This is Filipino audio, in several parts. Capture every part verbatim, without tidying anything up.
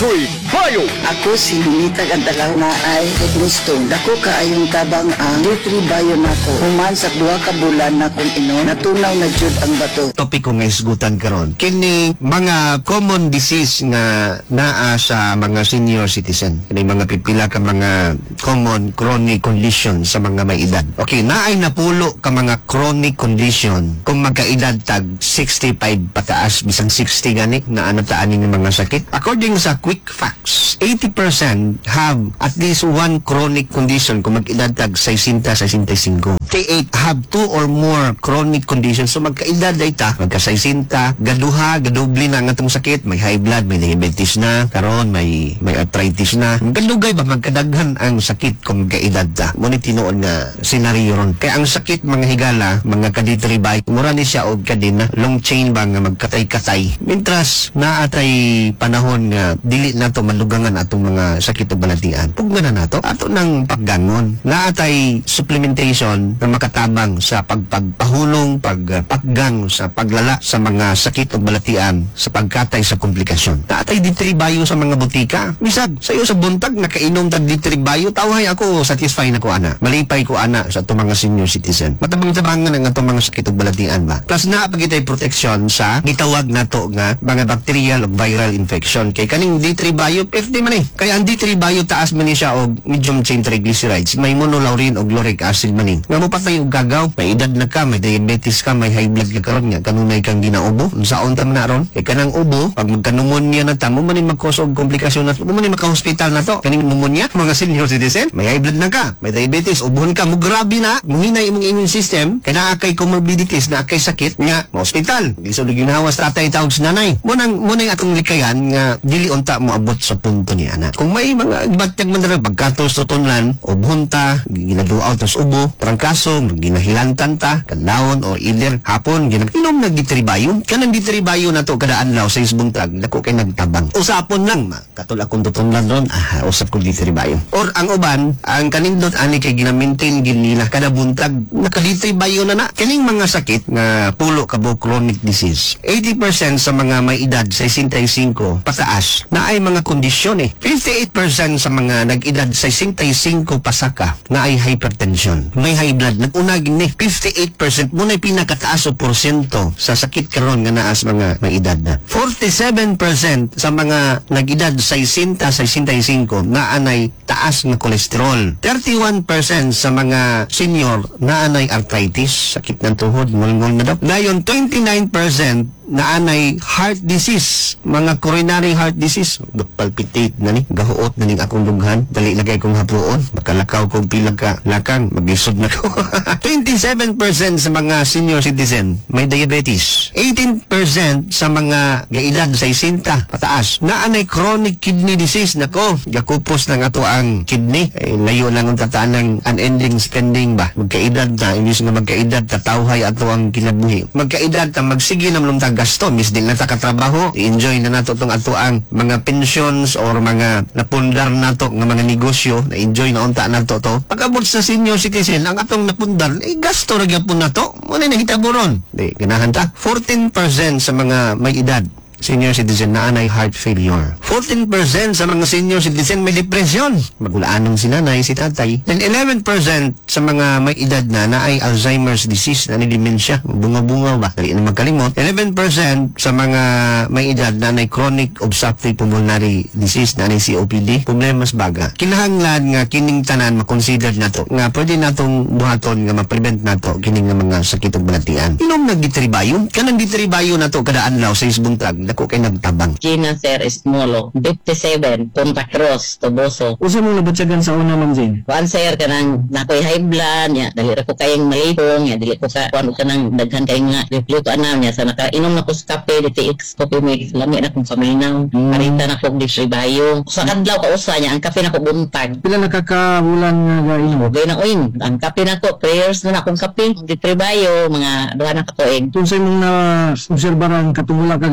Ditoy Bayo. Ako si Lunita Gandalaw na ay gusto. Dako kaayong tabang ang Ditoy Bayo nako. Human sa duha ka bulan na kung ino, natunaw na jud ang bato. Topic ko nga isgutan karon. Kini mga common disease nga naa sa mga senior citizen. Kini mga pipila ka mga common chronic condition sa mga may edad. Okay, naay napulo ka mga chronic condition kung magkaedad tag sixty-five pataas bisang sixty gani na anataan ning mga sakit. According sa Quick Facts, eighty percent have at least one chronic condition kung mag-edad tag sixty to sixty-five. eight have two or more chronic conditions. So magkaedad ay ta, magka-sixty, gaduha, gadubli na ang atong sakit, may high blood, may diabetes na, karon may may arthritis na. Gadugay ba magkadaghan ang sakit kung magkaedad ta? Muna tinuon nga senaryo ron. Kaya ang sakit mga higala, mga kaditribay, mura ni siya og kadina, long chain ba nga magkatay-katay. Mintras naatay panahon nga dili nato malugangan atong mga sakit o balatian. Pugna na nato ato nang paggangon. Naatay supplementation na makatabang sa pagpagpahulong, pagpaggang sa paglala sa mga sakit o balatian sa pagkatay sa komplikasyon. Naatay ditribayo sa mga butika. Misag sayo sa buntag nakainom tag ditribayo, tawhay ako satisfy na ko ana. Malipay ko ana sa atong mga senior citizen. Matabang-tabangan ang atong mga sakit o balatian ba. Plus na pagitay protection sa gitawag nato nga mga bacterial o viral infection. Kay kaning D three bio fifty man eh. Kaya ang D three bio taas man ni siya og medium chain triglycerides. May monolaurin og lauric acid man eh. Nga mo patay og gagaw, may edad na ka, may diabetes ka, may high blood ka karon nga kanunay kang ginaubo. Unsaon ta na ron? Kay kanang ubo, pag magka-pneumonia na ta, mo man ni magkos og komplikasyon na, mo man ni maka-hospital na to. Kaning pneumonia, mga senior citizen, may high blood na ka, may diabetes, ubuhon ka, mo grabe na, muhinay imong immune system, kay naa kay comorbidities, naa kay sakit nga, mo hospital. Lisod og ginahawas tatay tawag sa nanay. Mo nang mo nang atong likayan nga dili unta mo abot sa punto ni ana. Kung may mga batyag man ra pagkatos sa tunlan o bunta, ginaduaw tas ubo, trangkaso, ginahilantan ta, kadlawon o ilir hapon ginaginom nag ditribayo. Kanang ditribayo nato kada adlaw sa isbuntag dako kay nagtabang. Usapon lang ma, katul akong tutunlan ron, ah, usap ko ditribayo. Or ang uban, ang kanindot ani kay gina-maintain gid nila kada buntag nakaditribayo na na. Kining mga sakit nga pulo kabo chronic disease. eighty percent sa mga may edad sixty-five pataas na ay mga kondisyon eh. fifty-eight percent sa mga nag-edad sixty-five pasaka na ay hypertension. May high blood. Nag-unag ni fifty-eight percent muna pinakataas o porsyento sa sakit karon nga naas mga may edad na. forty-seven percent sa mga nag-edad sixty to sixty-five na anay taas na kolesterol. thirty-one percent sa mga senior na anay arthritis, sakit ng tuhod, ngol-ngol na daw. Ngayon, twenty-nine percent na anay heart disease, mga coronary heart disease, palpitate na ni, gahuot na ning akong dughan, dali lagay kong hapuon, makalakaw kong pilang ka lakang, mag-isod na ko. twenty-seven percent sa mga senior citizen may diabetes. eighteen percent sa mga gaedad sixty pataas na anay chronic kidney disease. Nako, gakupos ng ato ang kidney. Eh, layo lang ang tataan ng unending spending ba. Magkaedad na, imbis nga magkaedad, tatawhay ato ang kinabuhi. Magkaedad ta, magsige na malumtag gasto, mis din na ta katrabaho, i-enjoy na nato tong ato ang mga pensions or mga napundar nato nga mga negosyo, na-enjoy na unta nato to. Pagabot sa senior citizen, ang atong napundar, eh gasto ra gyapon nato. Muna nahitabo ron. Di, ganahan ta. fourteen percent sa mga may edad senior citizen na anay heart failure. fourteen percent sa mga senior citizen may depression. Magulaanong si nanay, si tatay. And eleven percent sa mga may edad na na ay Alzheimer's disease, na ni dementia. Bunga-bunga ba? Dali na magkalimot. eleven percent sa mga may edad na ay chronic obstructive pulmonary disease, na ay C O P D. Problemas baga. Kinahanglan nga kining tanan makonsider nato nga pwede natong buhaton nga ma-prevent nato kining nga mga sakit ug balatian. Inom nagditribayo, kanang ditribayo nato kada adlaw sa isbuntag ako kay nagtabang. Gina Sir Esmolo, fifty-seven, Punta Cruz, Toboso. Usa mong nabatsagan sa una, Ma'am Jane? Kuan sir, kanang nakoy high blood, ya, dali ra ko kayong malipong, ya, dili ko ka, kuan ka nang daghan kayong nga, refluto anam, ya, sa nakainom na ko sa kape, D T X, kopi mix, lami na kong paminaw, mm. Parita na kong distribayo. Sa kadlaw ka usa niya, ang kape na ko buntag. Pila nakakabulan nga gainom? Gay na uin, ang kape na ko, prayers na na akong kape, distribayo, mga duha na katuig. Kung sa mong na-obserbaran, katungula ka gainom,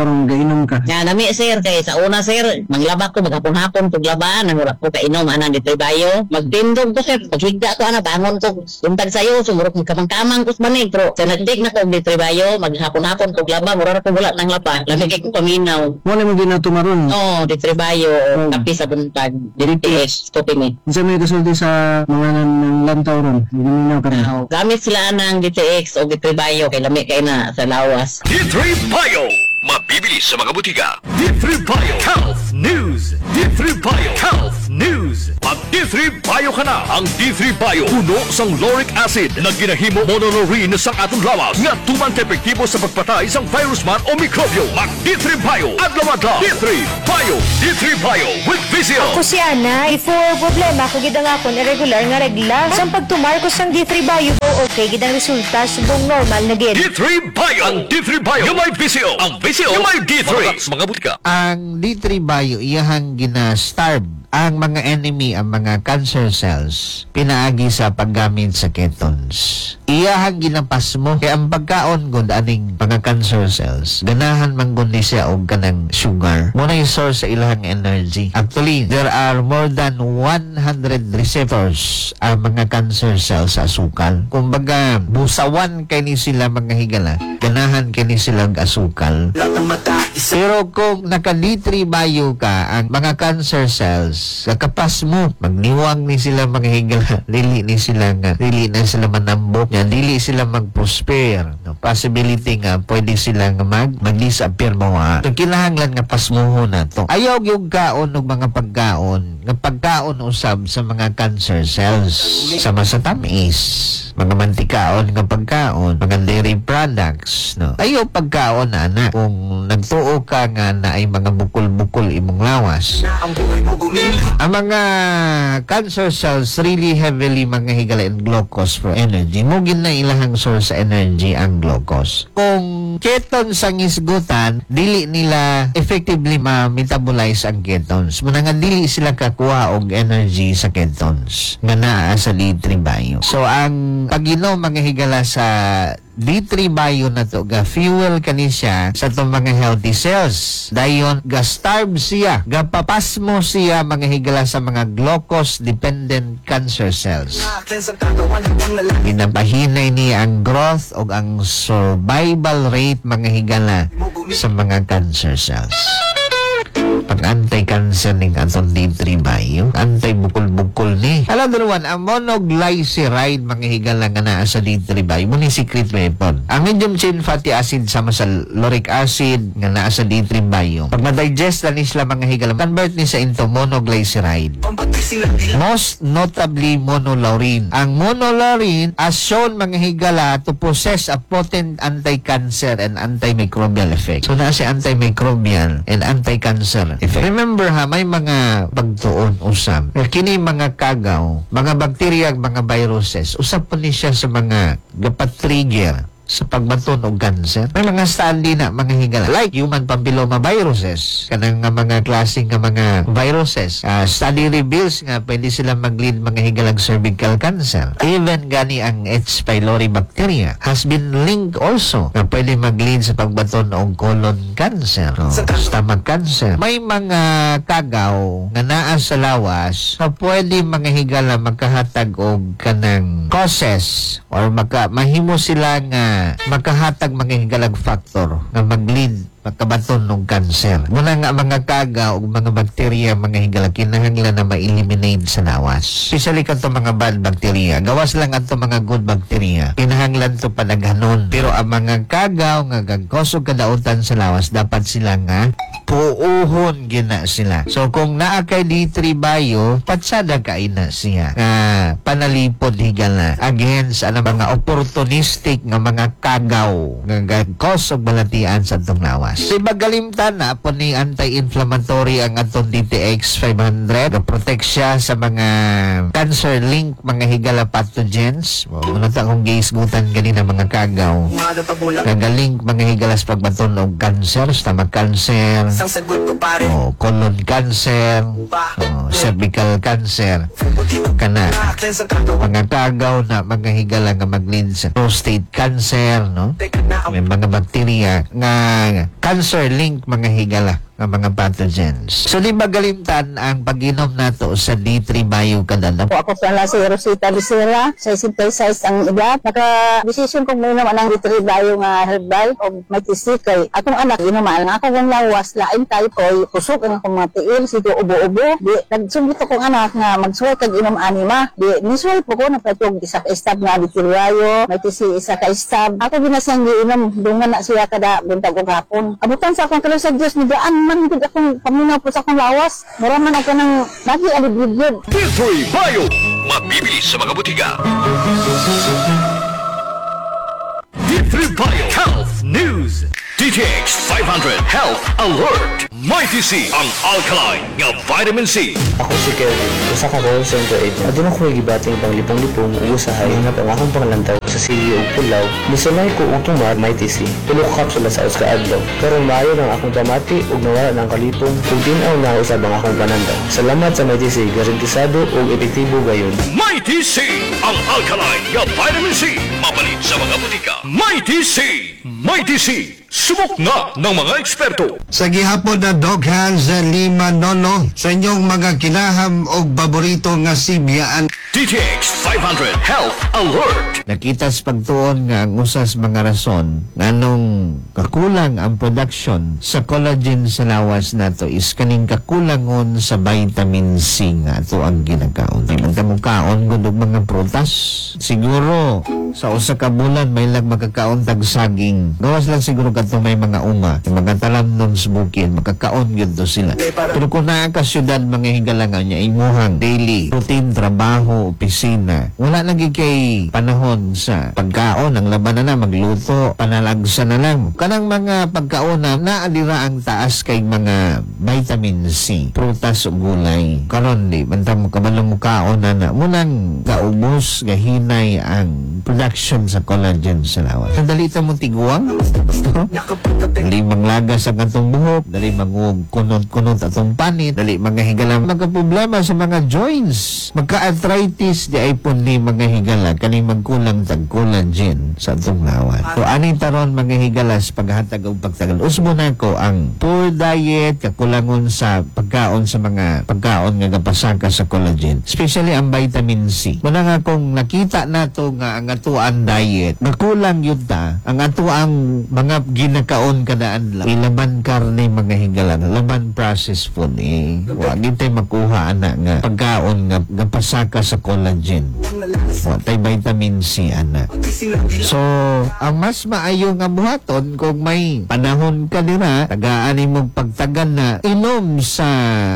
karon gainom ka. Nga nami sir kay sa una sir manglaba ko maghapon-hapon tug labaan nang wala ko kainom ana dito bayo magtindog ko sir pagsugda ko ana bangon ko buntag sayo sumurot kamang-kamang ko sa banig pero sa nagdig na ko dito bayo maghapon-hapon tug laba mura ko wala nang laba lami kay ko paminaw. Wala mo ginatumaron. Oh dito bayo Oh. kapi sa buntag dito is kopi mi. Unsa may resulta sa mga nan- ng lantaw ron? Giminaw ka rin. Oh, gamit sila ng D T X o D three Bio kay lami kay na sa lawas. D three Bio. Mabibili sa mga butika. D three Bio Health News. D three Bio Health News. Pag D three Bio ka na, ang D three Bio puno sang lauric acid na ginahimo mononorine sa atong lawas nga tuman kay epektibo sa pagpatay sang virus man o mikrobyo. Mag D three Bio adlaw-adlaw. D three Bio. D three Bio with Vizio. Ako si Ana, for problema ko gidang akon irregular nga regla. Sa pagtumar ko sang D three Bio go okay gidang resulta subong normal na gid. D three Bio. Ang D three Bio yung may Vizio. Ang Vizio yung may D three. Mga mga butika. Ang D three Bio iyahang gina-starve ang mga enemy, ang mga cancer cells, pinaagi sa paggamit sa ketones. Iyahang ginapasmo kaya ang pagkaon gud aning mga cancer cells ganahan man gud ni siya og kanang sugar mo na yung source sa ilang energy. Actually there are more than one hundred receptors ang mga cancer cells sa asukal. Kumbaga busawan kay ni sila mga higala ganahan kay ni sila og asukal. Pero kung naka D three Bio ka, ang mga cancer cells, kakapas mo, magniwang ni sila mga higala, dili ni sila nga, dili na sila manambok, yan, dili sila mag-prosper. No? Possibility nga, pwede sila nga mag, mag-disappear mo ha. So, kinahanglan nga pasmuho na to. Ayaw yung kaon ng mga pagkaon, nga pagkaon usab sa mga cancer cells, sama sa tamis, mga mantikaon nga pagkaon, mga dairy products, no? Ayaw pagkaon na na, kung nagtuo ka nga na ay mga bukol-bukol imong lawas. Ang mga cancer cells really heavily mga higala in glucose for energy. Mugin na ilahang source sa energy ang glucose. Kung ketones ang isgutan, dili nila effectively ma-metabolize ang ketones. Muna nga dili sila kakuha og energy sa ketones nga naa sa D three Bio. So ang pag-inom mga higala sa D three Bio na to ga fuel kani siya sa itong mga healthy cells. Dayon ga starve siya, ga papasmo siya mga higala sa mga glucose dependent cancer cells. Ginapahinay niya ang growth o ang survival rate mga higala sa mga cancer cells. Pag anti-cancer ning atong D three Bio, anti-bukol-bukol ni. Alam mo naman, ang monoglyceride mga higala nga naa sa D three Bio, muna secret weapon. Ang medium chain fatty acid sama sa lauric acid nga naa sa D three Bio. Pag ma-digest na ni sila mga higala, convert ni sa into monoglyceride. Most notably monolaurine. Ang monolaurine as shown mga higala to possess a potent anti-cancer and antimicrobial effect. So naa si antimicrobial and anti-cancer effect. Remember ha, may mga pagtuon usab. Kini mga kagaw, mga bacteria, mga viruses, usab po ni siya sa mga gapat-trigger sa pagbaton og cancer. May mga study na mga higala like human papilloma viruses kanang nga mga klaseng nga mga viruses. Uh, study reveals nga pwede sila mag-lead mga higalang cervical cancer. Even gani ang H. pylori bacteria has been linked also nga pwede mag-lead sa pagbaton og colon cancer, no? Stomach cancer. May mga kagaw nga naa sa lawas na pwede mga higala magkahatag og kanang causes or maka mahimo sila nga makahatag mga higalag factor nga mag-lead makabaton ng cancer. Muna nga mga kaga o mga bakterya, mga higala, kinahanglan na ma-eliminate sa lawas. Especially kanto mga bad bacteria. Gawas lang ato mga good bacteria. Kinahanglan to panaghanon. Pero ang mga kaga o nga gagkosog kadautan sa lawas, dapat sila nga puuhon gina sila. So kung naa kay D three Bio, patsada kay na siya. Nga panalipod higala against ano mga opportunistic nga mga kagaw nga gagkosog balatian sa itong lawas. Si magalimtan na po ni anti-inflammatory ang atong D T X five hundred. Protect siya sa mga cancer-link mga higala pathogens. Muna ta kung giisgutan ganina mga kagaw. Nagalink mga higala sa pagbaton og cancer, stomach cancer, oh, colon cancer, oh, cervical cancer. Kana mga kagaw na mga higala nga maglin sa prostate cancer, no? May mga bakterya nga cancer link mga higala ng mga pathogens. So di magalimtan ang pag-inom nato sa D three Bio kada Po ako pala si Rosita Becerra, sa synthesize ang edad. Naka-decision kong mainom ang D three Bio nga herbal o may tisi kay atong anak inuman nga ako ng lawas lain tayo ko kusog ang akong mga tiil sige ubo-ubo. Di nagsugit akong anak nga magsuway kag inom anima. Di nisuway po ko napatog isa ka stab nga D three Bio, may tisi isa ka stab. Ako ginasang giinom dungan na siya kada buntag ug hapon. Abutan sa akong tulo sa Dios ni daan man gud akong paminaw po sa akong lawas. Mura man ako nang nagi alibid. D three Bio, mabibili sa mga butika. D three Bio Health News. D T X five hundred Health Alert. Mighty C ang alkaline nga vitamin C. Ako si Kevin, usa ka call center agent. Aduna ko gibating panglipong-lipong ug usahay nga pang akong panglantaw sa Silio ug Pulaw. Misulay ko og tumar may T C. Tulo ka kapsula sa usa ka adlaw. Karon maayo nang akong pamati ug nawala nang kalipong ug din-aw na usab ang akong panandaw. Salamat sa may T C, garantisado ug epektibo gayon. Mighty C ang alkaline nga vitamin C. Mabalit sa mga butika. Mighty C. Mighty C. Subok na ng mga eksperto. Sa gihapon na doghan sa lima nono sa inyong mga kinaham o paborito nga sibiyaan. D T X five hundred Health Alert. Nakita sa pagtuon nga ang usas mga rason nganong kakulang ang production sa collagen sa lawas nato is kaning kakulangon sa vitamin C nga ato ang ginakaon. Di man kamo kaon gud og mga prutas. Siguro sa usa ka bulan may lang makakaon tag saging. Gawas lang siguro kadto may mga uma, mga talamnon sa bukid, makakaon gyud to sila. Pero kung naa ka syudad mga higalangan niya imuhang daily routine trabaho, opisina, wala lagi kay panahon sa pagkaon ang laban na magluto, panalagsa na lang. Kanang mga pagkaon na naadira ang taas kay mga vitamin C, prutas ug gulay. Karon di bantang mo kabalong mo kaon na na munang gaubos, gahinay ang production sa collagen sa lawas. Dali ta mo tiguang. Dali manglaga sa kantong buhok, dali mangug kunot-kunot atong panit, dali mga higala magka-problema sa mga joints, magka-arthritis di ay pun ni mga higala kani magkulang tag collagen sa atong lawas. So aning taron mga higalas paghatag og pagtagal. Usbo na ko ang poor diet, kakulangon sa pagkaon sa mga pagkaon nga gapasaka sa collagen, especially ang vitamin C. Muna nga kung nakita nato nga ang atuan diet, makulang yun ta ang atuang mga ginakaon kadaan lang. Ilaban karne mga higalan, laban processed food eh. Wa gintay makuha ana nga pagkaon nga gapasaka sa collagen. Wa tay vitamin C ana. So, ang mas maayo nga buhaton kung may panahon ka dira, tagaan mo pagtagan na inom sa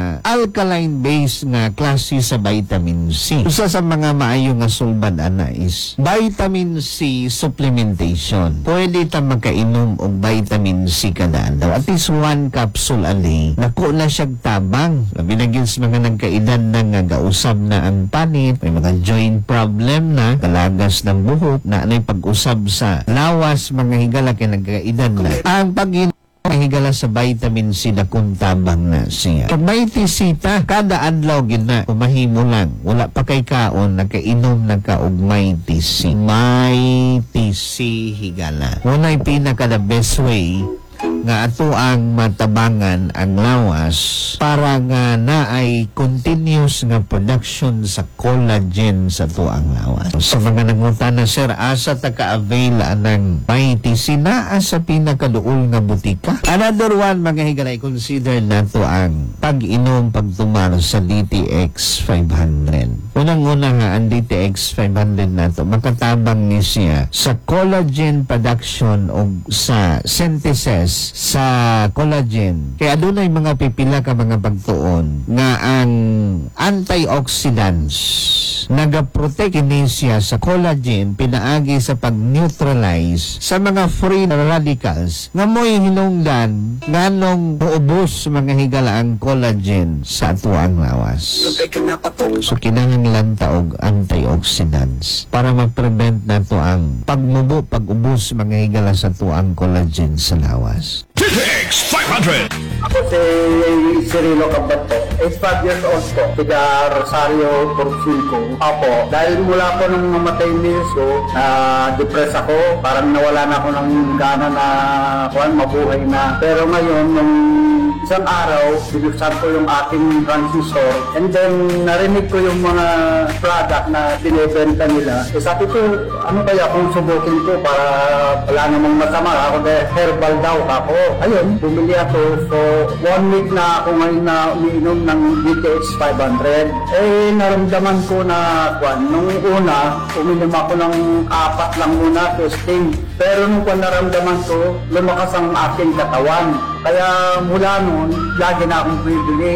alkaline base nga klase sa vitamin C. Usa sa mga maayo nga sulbad ana is vitamin C supplementation. Pwede ta makainom og vitamin C kada adlaw. At least one capsule a day. Naku na siyag tabang. Labi na gyud sa mga nagkaedad na nga gausab na ang panit, may mga joint problem na, kalagas ng buhok, na anay pag-usab sa lawas, mga higala kay nagkaedad na. Ang pag higala sa vitamin C na kuntabang na siya. Pag may tisita, kada adlaw gid na pumahimo lang. Wala pa kay kaon, nagkainom na ka og may tisi. May tisi higala. Muna'y pinaka the best way nga ato ang matabangan ang lawas para nga naay continuous nga production sa collagen sa ato ang lawas. Sa mga nangutana, sir, asa ta ka-avail ng may tisi na sa pinakaduol nga butika? Another one, mga higalay, consider nato ang pag-inom pagtumar sa D T X five hundred. Unang-una nga ang D T X five hundred nato makatabang ni siya sa collagen production o sa synthesis sa collagen. Kaya adunay mga pipila ka mga pagtuon nga ang antioxidants nagaprotect ini siya sa collagen pinaagi sa pag-neutralize sa mga free radicals nga mo'y hinungdan nganong maubos mga higala ang collagen sa ato ang lawas. So kinahanglan ta og antioxidants para ma-prevent nato ang pagmubo, pag-ubos mga higala sa ato ang collagen sa lawas. D T X five hundred. Ako si Cirilo Cabato. eighty-five years old po. Tiga Rosario, Porcilco. Apo, dahil mula po nung namatay ni ko, na depress ako. Parang nawala na ako ng gana na kuan, mabuhay na. Pero ngayon, nung isang araw, binuksan ko yung aking transistor and then narinig ko yung mga product na binibenta nila. E sabi ko, ano kaya kung subukin ko para wala namang masama ako dahil herbal daw ako. Ayun, bumili ako. So, one week na ako ngayon na umiinom ng D T H five hundred. Eh, naramdaman ko na, kwan, nung una, uminom ako ng apat lang muna, testing. Pero nung kwan naramdaman ko, lumakas ang aking katawan. Kaya mula noon, lagi na akong bibili.